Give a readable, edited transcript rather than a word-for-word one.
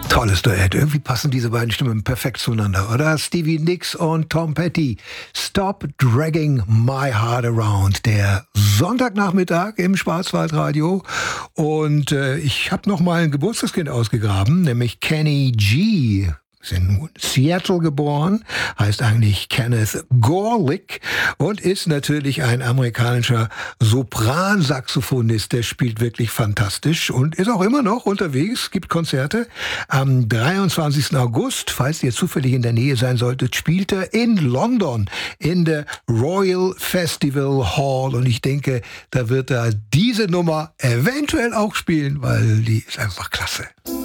Tolles Duett. Irgendwie passen diese beiden Stimmen perfekt zueinander, oder? Stevie Nicks und Tom Petty. Stop Dragging My Heart Around. Der Sonntagnachmittag im Schwarzwaldradio. Und ich habe noch mal ein Geburtstagskind ausgegraben, nämlich Kenny G. Ist in Seattle geboren, heißt eigentlich Kenneth Gorlick und ist natürlich ein amerikanischer Sopransaxophonist. Der spielt wirklich fantastisch und ist auch immer noch unterwegs, gibt Konzerte. Am 23. August, falls ihr zufällig in der Nähe sein solltet, spielt er in London in der Royal Festival Hall und ich denke, da wird er diese Nummer eventuell auch spielen, weil die ist einfach klasse.